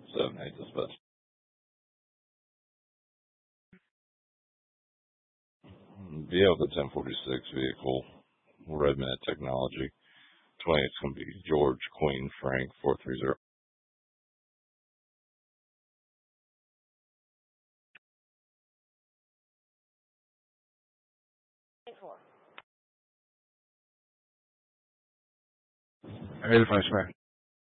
7-8 dispatch. Vehicle 1046 vehicle, Redman Technology. 28 is going to be George Queen Frank 430. Ready to flash back.